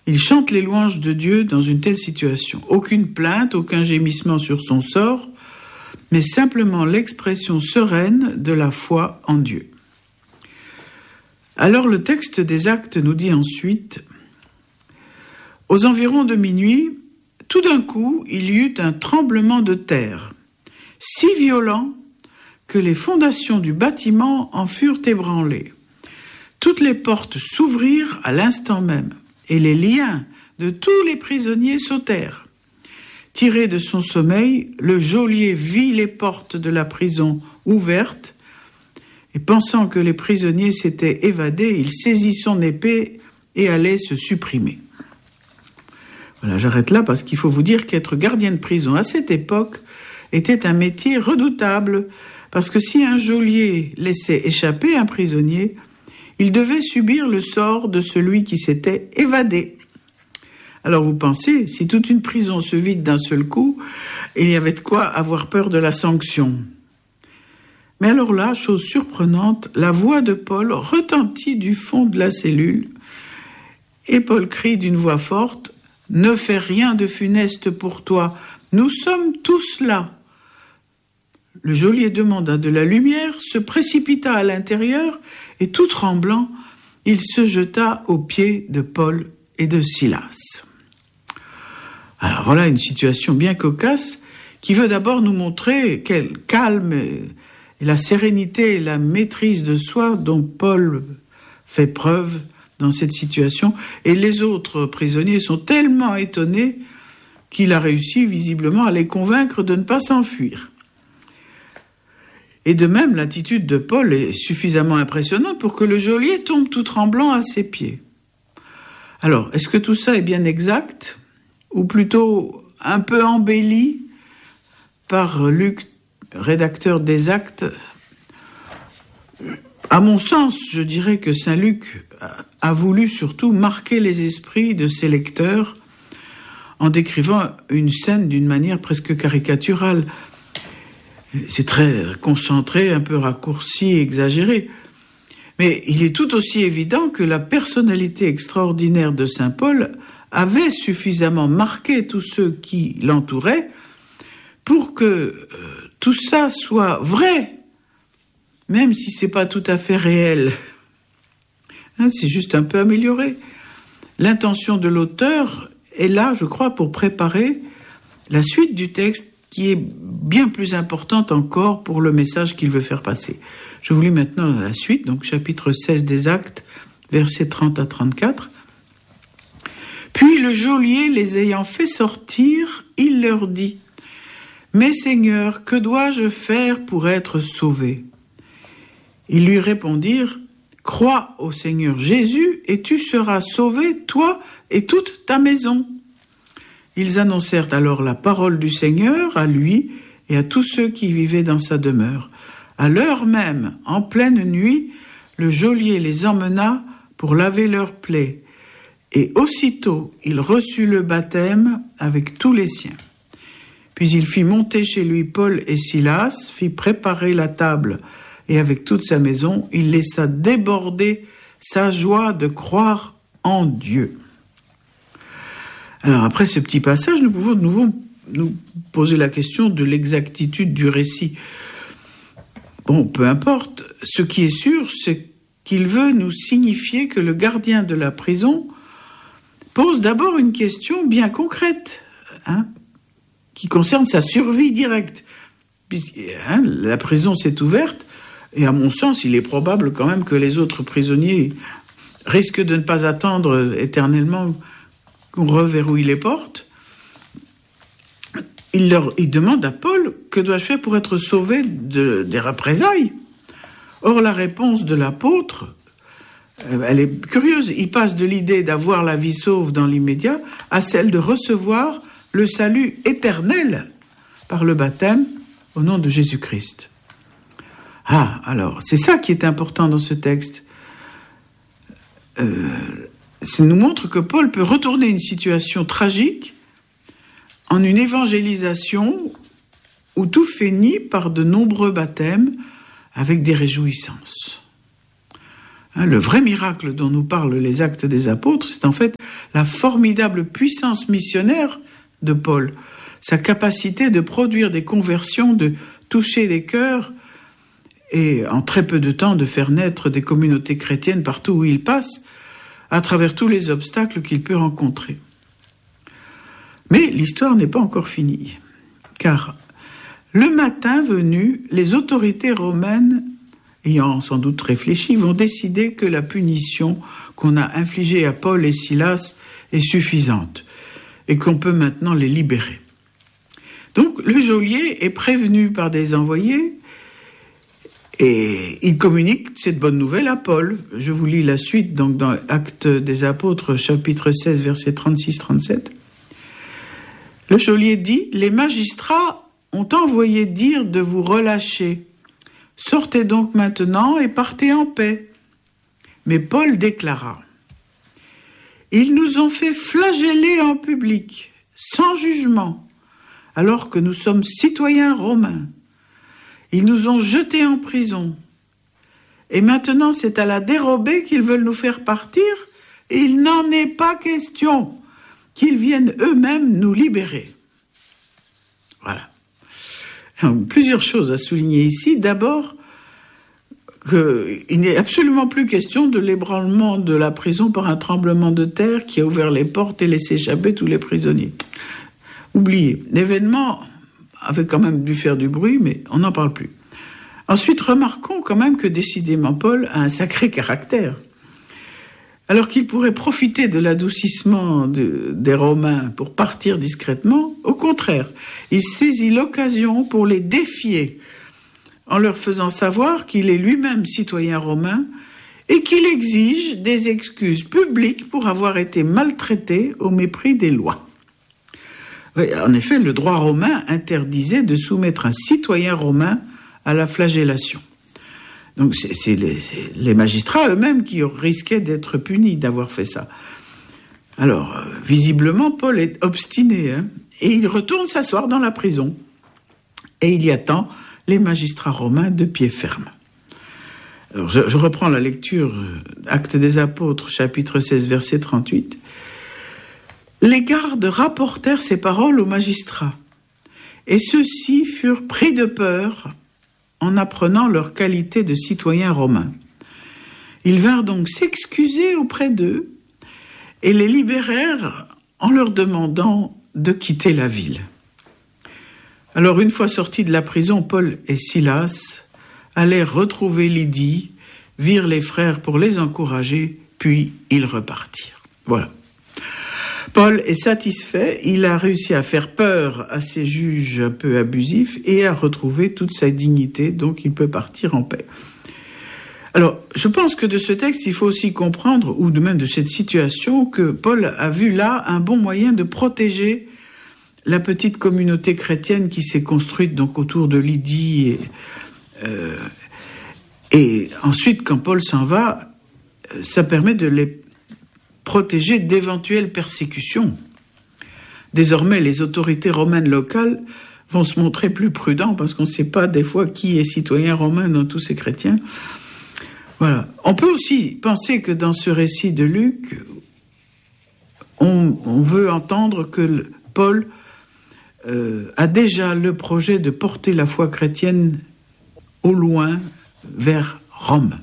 Il chante les louanges de Dieu dans une telle situation. Aucune plainte, aucun gémissement sur son sort, mais simplement l'expression sereine de la foi en Dieu. Alors le texte des Actes nous dit ensuite « Aux environs de minuit, tout d'un coup, il y eut un tremblement de terre, si violent que les fondations du bâtiment en furent ébranlées. Toutes les portes s'ouvrirent à l'instant même, et les liens de tous les prisonniers sautèrent. Tiré de son sommeil, le geôlier vit les portes de la prison ouvertes, et pensant que les prisonniers s'étaient évadés, il saisit son épée et allait se supprimer. » Voilà, j'arrête là parce qu'il faut vous dire qu'être gardien de prison à cette époque était un métier redoutable, parce que si un geôlier laissait échapper un prisonnier, il devait subir le sort de celui qui s'était évadé. Alors vous pensez, si toute une prison se vide d'un seul coup, il y avait de quoi avoir peur de la sanction. Mais alors là, chose surprenante, la voix de Paul retentit du fond de la cellule, et Paul crie d'une voix forte « Ne fais rien de funeste pour toi, nous sommes tous là !» Le geôlier demanda de la lumière, se précipita à l'intérieur, et tout tremblant, il se jeta aux pieds de Paul et de Silas. Alors voilà une situation bien cocasse qui veut d'abord nous montrer quel calme et la sérénité et la maîtrise de soi dont Paul fait preuve dans cette situation. Et les autres prisonniers sont tellement étonnés qu'il a réussi visiblement à les convaincre de ne pas s'enfuir. Et de même, l'attitude de Paul est suffisamment impressionnante pour que le geôlier tombe tout tremblant à ses pieds. Alors, est-ce que tout ça est bien exact, ou plutôt un peu embelli par Luc, rédacteur des Actes? À mon sens, je dirais que Saint Luc a voulu surtout marquer les esprits de ses lecteurs en décrivant une scène d'une manière presque caricaturale. C'est très concentré, un peu raccourci, exagéré. Mais il est tout aussi évident que la personnalité extraordinaire de saint Paul avait suffisamment marqué tous ceux qui l'entouraient pour que tout ça soit vrai, même si c'est pas tout à fait réel. C'est juste un peu amélioré. L'intention de l'auteur est là, je crois, pour préparer la suite du texte qui est bien plus importante encore pour le message qu'il veut faire passer. Je vous lis maintenant la suite, donc chapitre 16 des Actes, versets 30 à 34. « Puis le geôlier les ayant fait sortir, il leur dit « Mais Seigneur, que dois-je faire pour être sauvé ?» Ils lui répondirent « Crois au Seigneur Jésus et tu seras sauvé, toi et toute ta maison. » Ils annoncèrent alors la parole du Seigneur à lui et à tous ceux qui vivaient dans sa demeure. À l'heure même, en pleine nuit, le geôlier les emmena pour laver leurs plaies. Et aussitôt, il reçut le baptême avec tous les siens. Puis il fit monter chez lui Paul et Silas, fit préparer la table, et avec toute sa maison, il laissa déborder sa joie de croire en Dieu. Alors après ce petit passage, nous pouvons de nouveau nous poser la question de l'exactitude du récit. Bon, peu importe, ce qui est sûr, c'est qu'il veut nous signifier que le gardien de la prison pose d'abord une question bien concrète, qui concerne sa survie directe. La prison s'est ouverte, et à mon sens, il est probable quand même que les autres prisonniers risquent de ne pas attendre éternellement qu'on reverrouille les portes. Il demande à Paul « Que dois-je faire pour être sauvé des représailles ?» Or, la réponse de l'apôtre, elle est curieuse. Il passe de l'idée d'avoir la vie sauve dans l'immédiat à celle de recevoir le salut éternel par le baptême au nom de Jésus-Christ. Alors, c'est ça qui est important dans ce texte. Ça nous montre que Paul peut retourner une situation tragique en une évangélisation où tout finit par de nombreux baptêmes avec des réjouissances. Le vrai miracle dont nous parlent les Actes des Apôtres, c'est en fait la formidable puissance missionnaire de Paul, sa capacité de produire des conversions, de toucher les cœurs et en très peu de temps de faire naître des communautés chrétiennes partout où il passe, à travers tous les obstacles qu'il peut rencontrer. Mais l'histoire n'est pas encore finie, car le matin venu, les autorités romaines, ayant sans doute réfléchi, vont décider que la punition qu'on a infligée à Paul et Silas est suffisante et qu'on peut maintenant les libérer. Donc le geôlier est prévenu par des envoyés et il communique cette bonne nouvelle à Paul. Je vous lis la suite donc dans Actes des Apôtres, chapitre 16, versets 36-37. Le geôlier dit « Les magistrats ont envoyé dire de vous relâcher. Sortez donc maintenant et partez en paix. » Mais Paul déclara « Ils nous ont fait flageller en public, sans jugement, alors que nous sommes citoyens romains. Ils nous ont jetés en prison. Et maintenant, c'est à la dérobée qu'ils veulent nous faire partir, et il n'en est pas question qu'ils viennent eux-mêmes nous libérer. » Voilà. Plusieurs choses à souligner ici. D'abord, qu'il n'est absolument plus question de l'ébranlement de la prison par un tremblement de terre qui a ouvert les portes et laissé échapper tous les prisonniers. Oubliez. L'événement avait quand même dû faire du bruit, mais on n'en parle plus. Ensuite, remarquons quand même que décidément Paul a un sacré caractère. Alors qu'il pourrait profiter de l'adoucissement des Romains pour partir discrètement, au contraire, il saisit l'occasion pour les défier, en leur faisant savoir qu'il est lui-même citoyen romain et qu'il exige des excuses publiques pour avoir été maltraité au mépris des lois. Oui, en effet, le droit romain interdisait de soumettre un citoyen romain à la flagellation. Donc c'est les magistrats eux-mêmes qui risquaient d'être punis d'avoir fait ça. Alors, visiblement, Paul est obstiné, et il retourne s'asseoir dans la prison. Et il y attend les magistrats romains de pied ferme. Alors, je reprends la lecture, Actes des Apôtres, chapitre 16, verset 38. Les gardes rapportèrent ces paroles aux magistrats, et ceux-ci furent pris de peur en apprenant leur qualité de citoyens romains. Ils vinrent donc s'excuser auprès d'eux et les libérèrent en leur demandant de quitter la ville. Alors, une fois sortis de la prison, Paul et Silas allèrent retrouver Lydie, virent les frères pour les encourager, puis ils repartirent. Voilà. Paul est satisfait, il a réussi à faire peur à ces juges un peu abusifs et à retrouver toute sa dignité, donc il peut partir en paix. Alors, je pense que de ce texte, il faut aussi comprendre, ou de même de cette situation, que Paul a vu là un bon moyen de protéger la petite communauté chrétienne qui s'est construite donc autour de Lydie. Et ensuite, quand Paul s'en va, ça permet de les protéger d'éventuelles persécutions. Désormais, les autorités romaines locales vont se montrer plus prudents parce qu'on ne sait pas des fois qui est citoyen romain dans tous ces chrétiens. Voilà. On peut aussi penser que dans ce récit de Luc, on veut entendre que Paul a déjà le projet de porter la foi chrétienne au loin vers Rome.